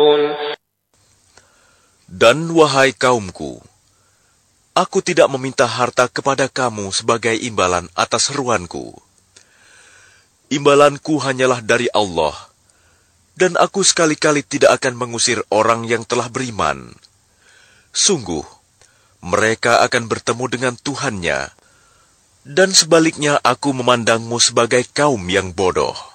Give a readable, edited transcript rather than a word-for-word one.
Dan wahai kaumku, aku tidak meminta harta kepada kamu sebagai imbalan atas seruanku. Imbalanku hanyalah dari Allah, dan aku sekali-kali tidak akan mengusir orang yang telah beriman. Sungguh, mereka akan bertemu dengan Tuhannya, dan sebaliknya aku memandangmu sebagai kaum yang bodoh.